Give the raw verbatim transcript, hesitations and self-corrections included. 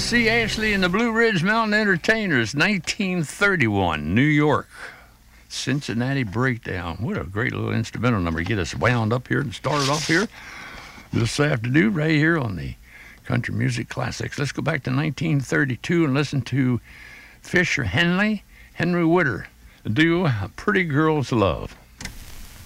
C. Ashley and the Blue Ridge Mountain Entertainers, nineteen thirty-one, New York. Cincinnati Breakdown. What a great little instrumental number to get us wound up here and started off here this afternoon right here on the Country Music Classics. Let's go back to nineteen thirty-two and listen to Fisher Henley, Henry Witter, the duo, A Pretty Girl's Love.